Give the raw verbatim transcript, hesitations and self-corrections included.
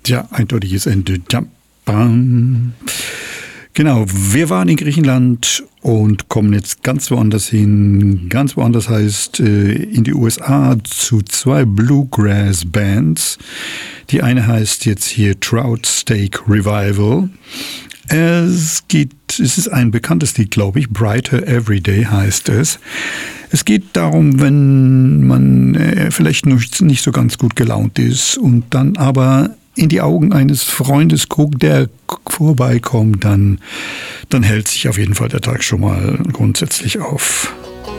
Ja, eindeutiges Ende. Ja. Bam. Genau, wir waren in Griechenland und kommen jetzt ganz woanders hin. Ganz woanders heißt äh, in die U S A zu zwei Bluegrass-Bands. Die eine heißt jetzt hier Trout Steak Revival. Es geht, es ist ein bekanntes Lied, glaube ich. Brighter Everyday heißt es. Es geht darum, wenn man äh, vielleicht nicht, nicht so ganz gut gelaunt ist und dann aber in die Augen eines Freundes guckt, der vorbeikommt, dann, dann hält sich auf jeden Fall der Tag schon mal grundsätzlich auf.